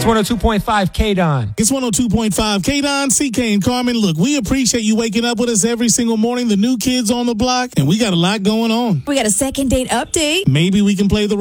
It's 102.5 K-Don. It's 102.5 K-Don, CK, and Carmen. Look, we appreciate you waking up with us every single morning. The new kids on the block, and we got a lot going on. We got a second date update. Maybe we can play the